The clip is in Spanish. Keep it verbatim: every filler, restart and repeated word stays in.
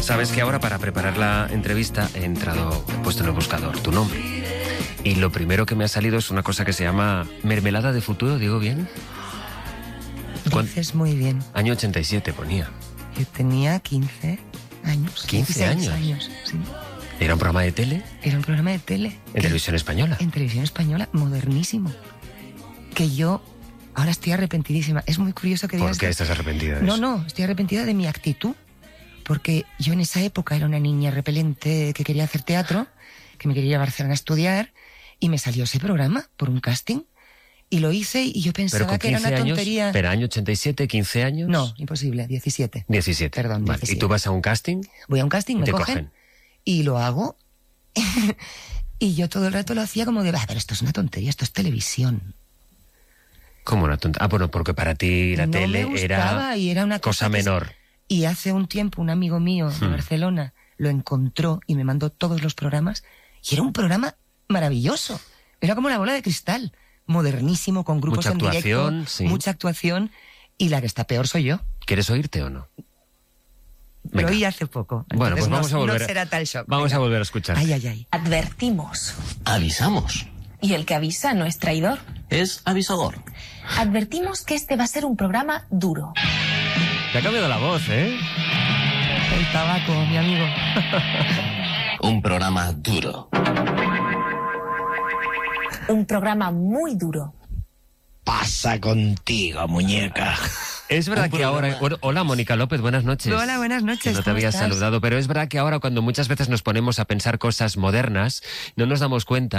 Sabes que ahora para preparar la entrevista he entrado, he puesto en el buscador tu nombre. Y lo primero que me ha salido es una cosa que se llama Mermelada de Futuro, ¿digo bien? Dices muy bien. Año ochenta y siete ponía. Yo tenía quince años. ¿quince años? años, sí. ¿Era un programa de tele? Era un programa de tele. ¿En que- televisión española? En televisión española, modernísimo. Que yo ahora estoy arrepentidísima. Es muy curioso que digas... ¿Por qué que- estás arrepentida de No, eso? no, estoy arrepentida de mi actitud. Porque yo en esa época era una niña repelente que quería hacer teatro, que me quería ir a Barcelona a estudiar, y me salió ese programa por un casting. Y lo hice y yo Pero pensaba con que era quince una años, tontería. ¿pero año ochenta y siete, quince años? No, imposible, diecisiete. diecisiete. Perdón, Vale. diecisiete. ¿Y tú vas a un casting? Voy a un casting, Y me te cogen, cogen. y lo hago. Y yo todo el rato lo hacía como de, ah, pero esto es una tontería, esto es televisión. ¿Cómo una tonta? Ah, bueno, porque para ti la No tele me gustaba era y era una cosa cosa que- menor. Y hace un tiempo un amigo mío de Hmm. Barcelona lo encontró y me mandó todos los programas. Y era un programa maravilloso. Era como una bola de cristal. Modernísimo, con grupos Mucha en directo. actuación, sí. Mucha actuación. Y la que está peor soy yo. ¿Quieres oírte o no? Lo Venga. oí hace poco. Bueno, pues Entonces vamos no, a volver. No será tal shock. Vamos Venga. a volver a escuchar. Ay, ay, ay. Advertimos. Avisamos. Y el que avisa no es traidor. Es avisador. Advertimos que este va a ser un programa duro. Te ha cambiado la voz, ¿eh? El tabaco, mi amigo. Un programa duro. Un programa muy duro. Pasa contigo, muñeca. Es verdad Un que programa- ahora... bueno, hola, Mónica López, buenas noches. Hola, buenas noches, Que no te ¿cómo había estás? saludado, pero es verdad que ahora cuando muchas veces nos ponemos a pensar cosas modernas, no nos damos cuenta